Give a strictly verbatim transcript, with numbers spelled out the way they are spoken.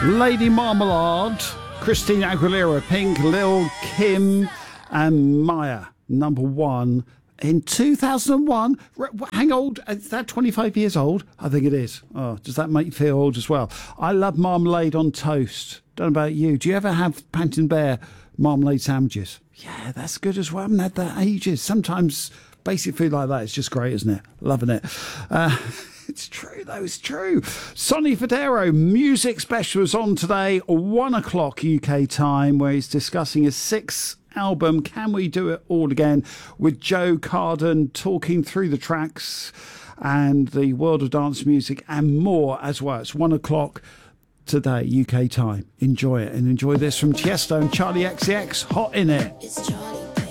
Lady Marmalade, Christina Aguilera, Pink, Lil Kim and Maya, number one in two thousand one. Hang old, is that twenty-five years old? I think it is. Oh, does that make you feel old as well? I love marmalade on toast. Don't know about you. Do you ever have Panton Bear marmalade sandwiches? Yeah, that's good as well. I haven't had that ages. Sometimes basic food like that is just great, isn't it? Loving it. Uh, It's true, though. It's true. Sonny Fodero, music special, is on today, one o'clock U K time, where he's discussing his sixth album, Can We Do It All Again, with Joe Carden, talking through the tracks and the world of dance music and more as well. It's one o'clock today, U K time. Enjoy it, and enjoy this from Tiesto and Charlie X C X, Hot In It. It's Charlie.